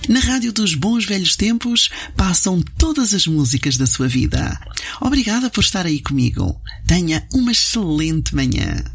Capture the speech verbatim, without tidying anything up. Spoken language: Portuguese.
Na Rádio dos Bons Velhos Tempos passam todas as músicas da sua vida. Obrigada por estar aí comigo. Tenha uma excelente manhã.